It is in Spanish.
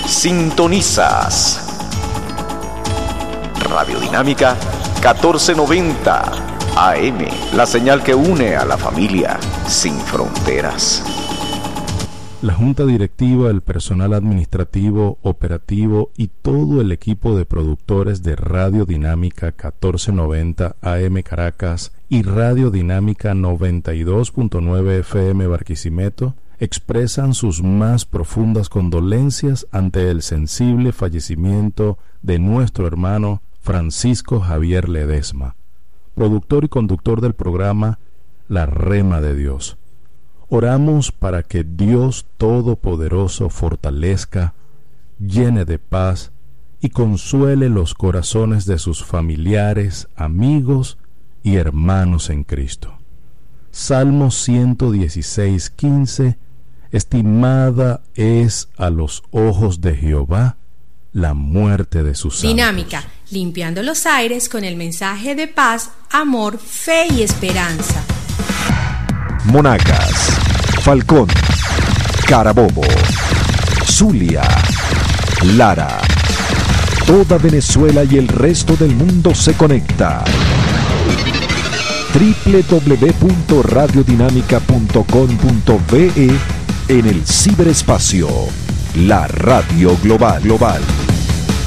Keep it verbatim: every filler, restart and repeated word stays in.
Sintonizas Radio Dinámica catorce noventa A M, la señal que une a la familia sin fronteras. La Junta Directiva, el personal administrativo, operativo y todo el equipo de productores de Radio Dinámica catorce noventa A M Caracas y Radio Dinámica noventa y dos punto nueve F M Barquisimeto expresan sus más profundas condolencias ante el sensible fallecimiento de nuestro hermano Francisco Javier Ledesma, productor y conductor del programa La Rema de Dios. Oramos para que Dios Todopoderoso fortalezca, llene de paz y consuele los corazones de sus familiares, amigos y hermanos en Cristo. Salmo ciento dieciséis, quince. Estimada es a los ojos de Jehová la muerte de sus santos. Dinámica, limpiando los aires con el mensaje de paz, amor, fe y esperanza. Monagas, Falcón, Carabobo, Zulia, Lara. Toda Venezuela y el resto del mundo se conecta. doble u doble u doble u punto radio dinámica punto com punto be en el ciberespacio. La radio global global.